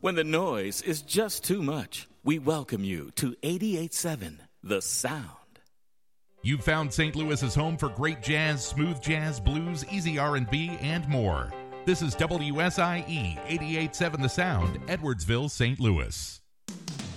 When the noise is just too much, we welcome you to 88.7 The Sound. You've found St. Louis's home for great jazz, smooth jazz, blues, easy R&B, and more. This is WSIE 88.7 The Sound, Edwardsville, St. Louis.